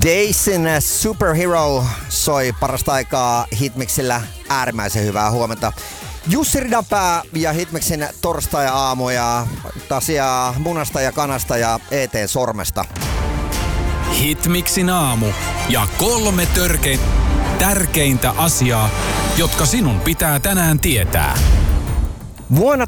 Dazin Superhero soi parasta aikaa Hitmixillä. Äärimmäisen hyvää huomenta. Jussi Ridanpää ja Hitmixin torstai-aamu ja asiaa munasta ja kanasta ja ET:n sormesta. Hitmixin aamu ja 3 tärkeintä asiaa, jotka sinun pitää tänään tietää. Vuonna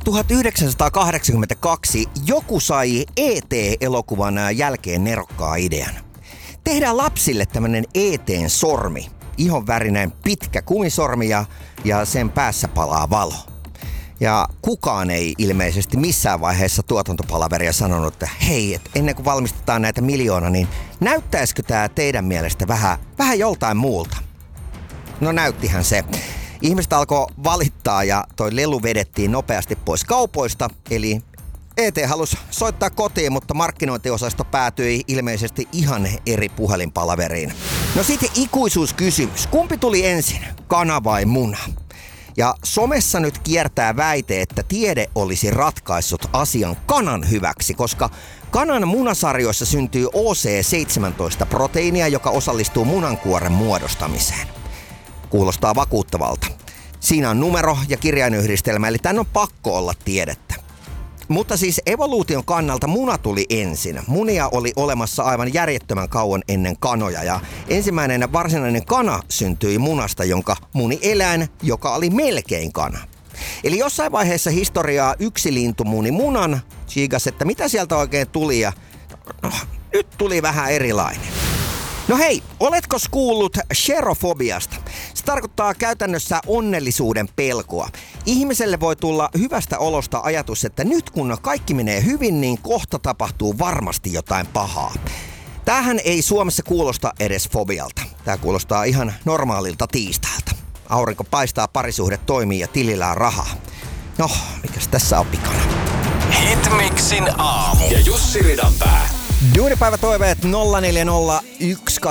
1982 joku sai ET-elokuvan jälkeen nerokkaa idean. Tehdään lapsille tämmönen ET:n sormi. Ihon värinen pitkä kumisormi ja sen päässä palaa valo. Ja kukaan ei ilmeisesti missään vaiheessa tuotantopalaveria sanonut, että hei, et ennen kuin valmistetaan näitä miljoona, niin näyttäisikö tää teidän mielestä vähän joltain muulta? No näyttihän se. Ihmiset alkoi valittaa ja toi lelu vedettiin nopeasti pois kaupoista, eli ET halusi soittaa kotiin, mutta markkinointiosasto päätyi ilmeisesti ihan eri puhelinpalaveriin. No sitten ikuisuuskysymys. Kumpi tuli ensin, kana vai muna? Ja somessa nyt kiertää väite, että tiede olisi ratkaissut asian kanan hyväksi, koska kanan munasarjoissa syntyy OC17-proteiinia, joka osallistuu munankuoren muodostamiseen. Kuulostaa vakuuttavalta. Siinä on numero ja kirjainyhdistelmä, eli tän on pakko olla tiedettä. Mutta siis evoluution kannalta muna tuli ensin. Munia oli olemassa aivan järjettömän kauan ennen kanoja ja ensimmäinen varsinainen kana syntyi munasta, jonka muni eläin, joka oli melkein kana. Eli jossain vaiheessa historiaa yksi lintu muni munan, tsiigas, että mitä sieltä oikein tuli ja nyt tuli vähän erilainen. No hei, oletko kuullut cherofobiasta? Se tarkoittaa käytännössä onnellisuuden pelkoa. Ihmiselle voi tulla hyvästä olosta ajatus, että nyt kun kaikki menee hyvin, niin kohta tapahtuu varmasti jotain pahaa. Tämähän ei Suomessa kuulosta edes fobialta. Tämä kuulostaa ihan normaalilta tiistailta. Aurinko paistaa, parisuhde toimii ja tilillä on rahaa. No, mikäs tässä on pikana? Hitmixin aamu ja Jussi Ridanpää. Duunipäivätoiveet 040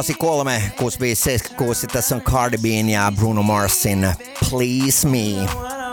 183 6576. Tässä on Cardi B ja Bruno Marsin Please Me.